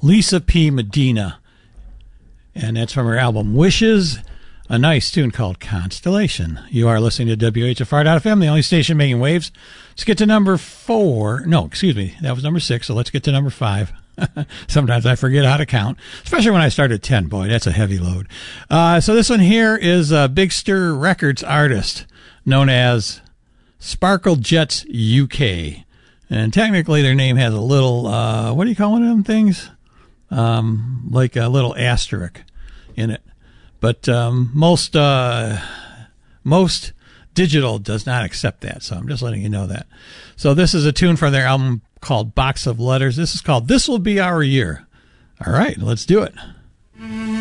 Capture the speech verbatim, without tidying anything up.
Lisa P. Medina. And that's from her album Wishes, a nice tune called Constellation. You are listening to W H F R dot F M, the only station making waves. Let's get to number four. No, excuse me. That was number six, so let's get to number five. Sometimes I forget how to count, especially when I start at ten. Boy, that's a heavy load. Uh, so this one here is a Big Stir Records artist known as Sparkle Jets U K. And technically their name has a little, uh, what do you call one of them things? Um, like a little asterisk in it. But um, most uh, most digital does not accept that, so I'm just letting you know that. So this is a tune from their album called Box of Letters. This is called This Will Be Our Year. All right, let's do it.